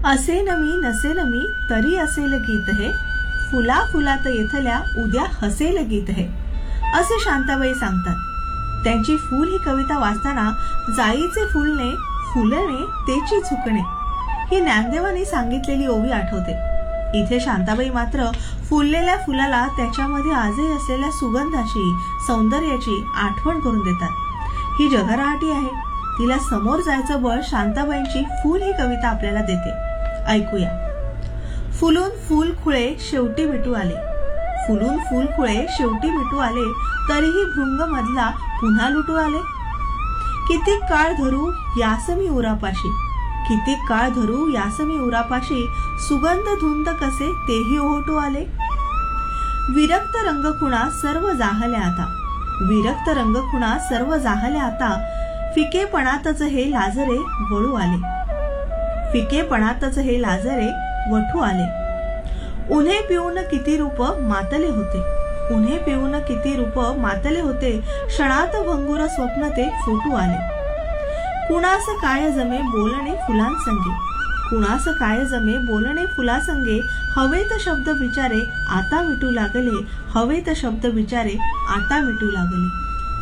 असे नमी नसेल मी तरी असेल गीत हे, फुला फुलात येथल्या उद्या हसेल गीत हे, असे शांताबाई सांगतात. त्यांची फूल ही कविता वाचताना जाईचे फुलणे फुलणे तेची झुकणे ही ज्ञानदेवाने सांगितलेली ओवी आठवते. इथे शांताबाई मात्र फुललेल्या फुलाला त्याच्यामध्ये आजही असलेल्या सुगंधाची सौंदर्याची आठवण करून देतात. ही जगराहाटी आहे, तिला समोर जायचं बळ शांताबाईंची फूल ही कविता आपल्याला देते. ऐकूया. फुलून फूल खुळे शेवटी मिटू आले, फुलून फूल खुळे शेवटी मिटू आले, तरीही भृंग मधला पुन्हा लुटू आले. किती काळ धरू यासमी उरापाशी, किती काळ धरू यासमी उरापाशी, सुगंध धुंद कसे तेही ओहटू आले. विरक्त रंग खुणा सर्व जाहल्या आता, विरक्त रंग खुणा सर्व जाहल्या आता, फिकेपणातच हे लाजरे वळू आले, फिकेपणातच हे लाजरे वठू आले. उन्हे पिऊन किती रूप मातले होते, उन्हे पिऊन किती रूप मातले होते, क्षणात भंगुर स्वप्न ते फुटू आले. कुणास काय जमे बोलणे फुलांसंगे, कुणास काय जमे बोलणे फुलांसंगे, हवेत शब्द विचारे आता मिटू लागले, हवेत शब्द विचारे आता मिटू लागले.